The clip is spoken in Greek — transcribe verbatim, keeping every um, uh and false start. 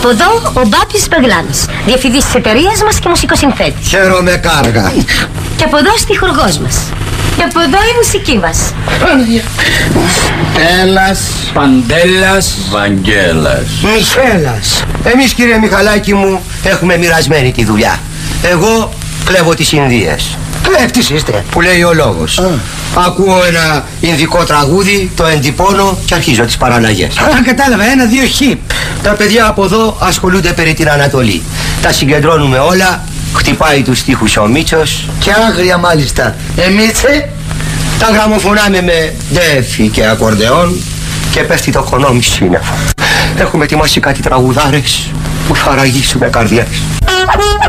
Από εδώ ο Μπάπης Μπεγλάνης, διευθυντής της εταιρείας μας και μουσικοσυνθέτης. Χαίρομαι κάργα. Και από εδώ στιχουργός μας. Και από εδώ η μουσική μας. Έλλας, Παντέλας, Βαγγέλας, Μιχέλας. Εμείς, κύριε Μιχαλάκη μου, έχουμε μοιρασμένη τη δουλειά. Εγώ κλέβω τις Ινδίες. Κλέφτης είστε, που λέει ο λόγος. Α. Ακούω ένα ινδικό τραγούδι, το εντυπώνω και αρχίζω τις παραλλαγές. Α, κατάλαβα, ένα, δύο, χιπ. Τα παιδιά από εδώ ασχολούνται περί την Ανατολή. Τα συγκεντρώνουμε όλα, χτυπάει τους στίχους ο Μίτσος. Και άγρια μάλιστα. Ε, Μίτσε. Τα γραμμοφωνάμε με ντέφι και ακορντεόν και πέφτει το κονόμι σύννεφο. Έχουμε ετοιμάσει κάτι τραγουδάρες που θα ραγίσουμε καρδιές.